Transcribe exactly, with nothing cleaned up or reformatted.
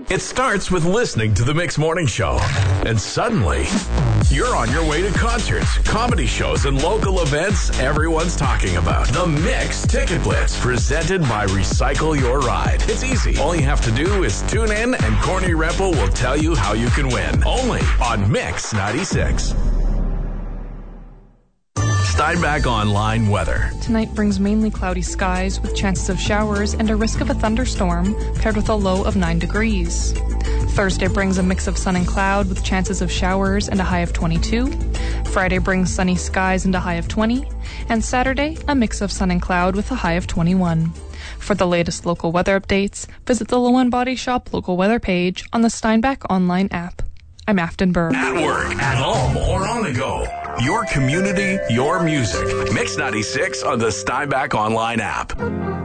It starts with listening to the Mix Morning Show, and suddenly you're on your way to concerts, comedy shows, and local events everyone's talking about. The Mix Ticket Blitz, presented by Recycle Your Ride. It's easy. All you have to do is tune in, and Corny Rempel will tell you how you can win. Only on Mix ninety-six. Steinbach Online weather. Tonight brings mainly cloudy skies with chances of showers and a risk of a thunderstorm, paired with a low of nine degrees. Thursday brings a mix of sun and cloud with chances of showers and a high of twenty-two. Friday brings sunny skies and a high of twenty. And Saturday, a mix of sun and cloud with a high of twenty-one. For the latest local weather updates, visit the Low End Body Shop local weather page on the Steinbach Online app. I'm Afton Burr. At work, at home, or on the go. Your community, your music. Mix ninety-six on the Steinbach Online app.